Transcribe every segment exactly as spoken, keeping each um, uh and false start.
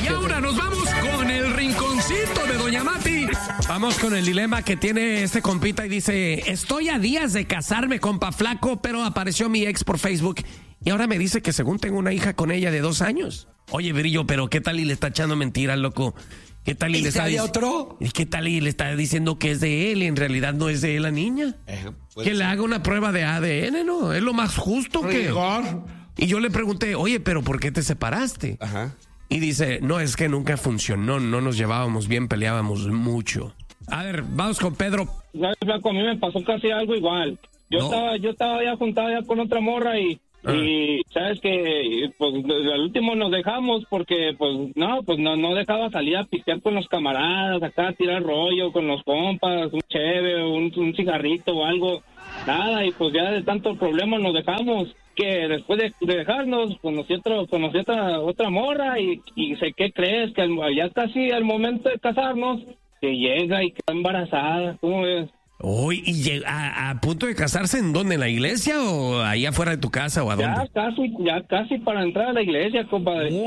Y ahora nos vamos con el rinconcito de Doña Mati. Vamos con el dilema que tiene este compita y dice: estoy a días de casarme, compa flaco, pero apareció mi ex por Facebook y ahora me dice que según tengo una hija con ella de dos años. Oye, Brillo, pero ¿qué tal y le está echando mentiras, loco? ¿Qué tal y, ¿Y le está diciendo otro? ¿Y qué tal y le está diciendo que es de él y en realidad no es de él la niña? Eh, que ser. Le haga una prueba de A D N, ¿no? Es lo más justo. Rigor. Que... Y yo le pregunté, oye, ¿pero por qué te separaste? Ajá. Y dice, no, es que nunca funcionó, no nos llevábamos bien, peleábamos mucho. A ver, vamos con Pedro. ¿Sabes, flaco? A mí me pasó casi algo igual. Yo no. estaba yo estaba ya juntado ya con otra morra y... Y sabes que pues al último nos dejamos porque pues no pues no no dejaba salir a pistear con los camaradas, acá a tirar rollo con los compas, un cheve, un, un cigarrito o algo, nada, y pues ya de tanto problema nos dejamos, que después de, de dejarnos conocí otro conocí otra otra morra y y sé qué crees que al, ya casi al momento de casarnos que llega y queda embarazada. ¿Cómo ves? Uy, ¿y llega a, a punto de casarse en dónde? ¿En la iglesia o ahí afuera de tu casa o a dónde? Ya casi, ya casi para entrar a la iglesia, compadre. ¡Wow!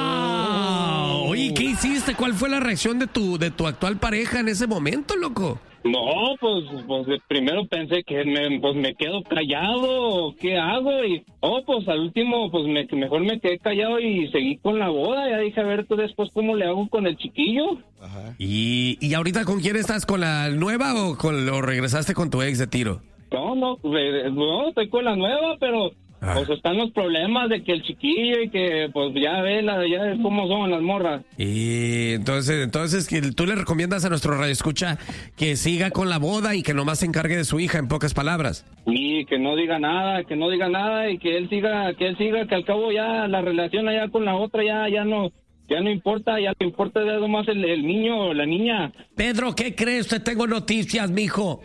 Oh. Oye, ¿qué hiciste? ¿Cuál fue la reacción de tu de tu actual pareja en ese momento, loco? No, pues, pues primero pensé que me, pues me quedo callado, ¿qué hago? Y, oh, pues al último, pues me, mejor me quedé callado y seguí con la boda. Ya dije, a ver, tú después, ¿cómo le hago con el chiquillo? Ajá. ¿Y, y ahorita con quién estás? ¿Con la nueva o, con, o regresaste con tu ex de tiro? No, no, no, estoy con la nueva, pero... Ah. Pues están los problemas de que el chiquillo y que pues ya ve la, ya ves cómo son las morras. Y entonces, entonces que tú le recomiendas a nuestro radioescucha que siga con la boda y que nomás se encargue de su hija, en pocas palabras. Y que no diga nada, que no diga nada y que él siga, que él siga, que al cabo ya la relación allá con la otra ya, ya no, ya no importa, ya lo que importa es nomás el, el niño o la niña. Pedro, ¿qué crees? Te tengo noticias, mijo.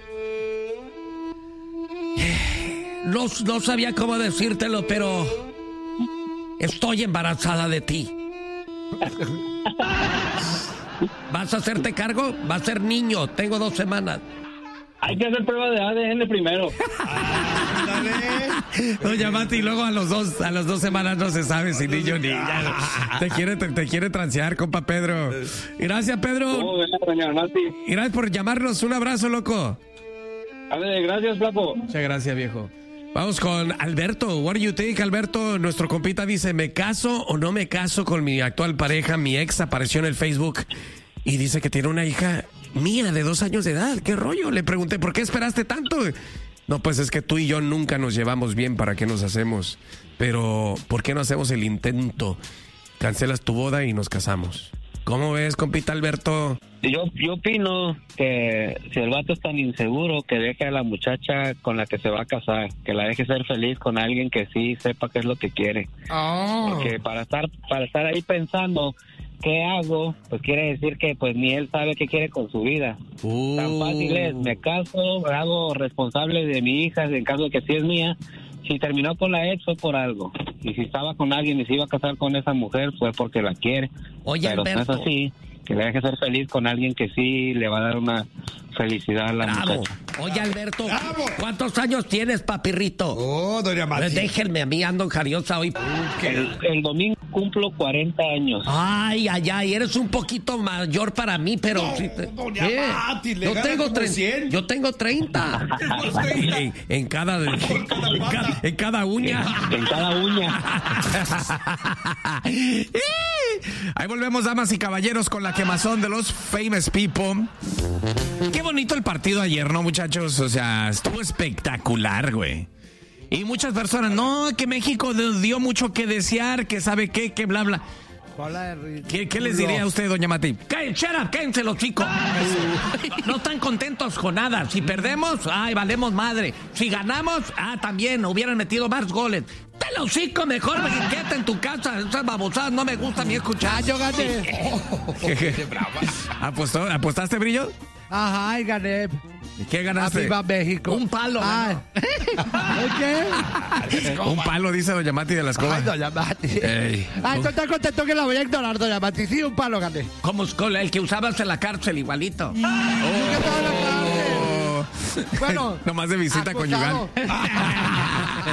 No, no sabía cómo decírtelo, pero estoy embarazada de ti. ¿Vas a hacerte cargo? Va a ser niño, tengo dos semanas. Hay que hacer prueba de A D N primero. Doña Mati, y luego a los dos, a las dos semanas no se sabe si niño o niña. Te quiere, te, te quiere transear, compa Pedro. Gracias, Pedro. Oh, doña Mati. Y gracias por llamarnos. Un abrazo, loco. A ver, gracias, flaco. Muchas gracias, viejo. Vamos con Alberto. What do you think, Alberto? Nuestro compita dice, ¿me caso o no me caso con mi actual pareja? Mi ex apareció en el Facebook y dice que tiene una hija mía de dos años de edad. ¿Qué rollo? Le pregunté, ¿por qué esperaste tanto? No, pues es que tú y yo nunca nos llevamos bien, ¿para qué nos hacemos? Pero, ¿por qué no hacemos el intento? Cancelas tu boda y nos casamos. ¿Cómo ves, compita Alberto? Yo, yo opino que si el vato es tan inseguro, que deje a la muchacha con la que se va a casar, que la deje ser feliz con alguien que sí sepa qué es lo que quiere. Oh. Porque para estar, para estar ahí pensando qué hago, pues quiere decir que pues ni él sabe qué quiere con su vida. Uh. Tan fácil es, me caso, me hago responsable de mi hija en caso de que sí es mía. Si terminó con la ex fue por algo. Y si estaba con alguien y se iba a casar con esa mujer fue porque la quiere. Oye, pero Alberto, no es así. Que le deje ser feliz con alguien que sí le va a dar una felicidad a la Bravo. muchacha. Oye, Alberto, Bravo. ¿Cuántos años tienes, papirrito? Oh, doña Mati. Pues déjenme, a mí ando jariosa hoy. El, el domingo cumplo cuarenta años. Ay, ay, ay, eres un poquito mayor para mí, pero... No, sí te, doña ¿eh? Mati, le yo, gana tengo como tre- cien. yo tengo treinta. en, en, cada, en, en, cada, en cada uña. En cada uña. Ahí volvemos, damas y caballeros, con la quemazón de los famous people. Qué bonito el partido ayer, ¿no, muchachos? O sea, estuvo espectacular, güey. Y muchas personas, no, que México dio mucho que desear, que sabe qué, que bla, bla. ¿Qué, ¿Qué les diría a usted, doña Mati? Shut up, cállense los chicos. No están contentos con nada. Si perdemos, ay, valemos madre. Si ganamos, ah, también, hubieran metido más goles. Te lo hocico, mejor quédate en tu casa. Esas babosadas no me gusta a mí escuchar. Ah, yo gané. ¿Apostó, ¿Apostaste, Brillo? Ajá, y gané. ¿Qué ganaste? Arriba México. Un palo. Ah. ¿Qué? Un palo, dice doña Mati de las Cobas. Ay, doña Mati. Ey. Ay, tú estás contento que la voy a ignorar, doña Mati. Sí, un palo gané. Como el que usabas en la cárcel, igualito. Mm. Oh. Oh. Bueno. Nomás de visita acostado. conyugal.